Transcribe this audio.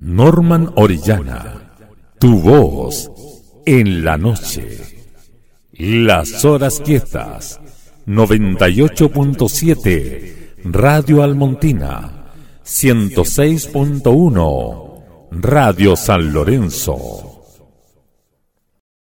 Norman Orellana, tu voz en la noche. Las horas quietas, 98.7, Radio Almontina, 106.1, Radio San Lorenzo.